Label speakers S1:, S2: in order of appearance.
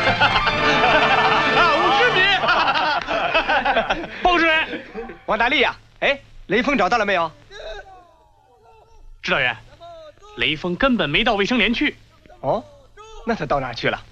S1: 50米。报主任，
S2: 王大力呀，哎，雷锋找到了没有？
S1: 指导员，雷锋根本没到卫生连去。
S2: 哦，那他到哪儿去了？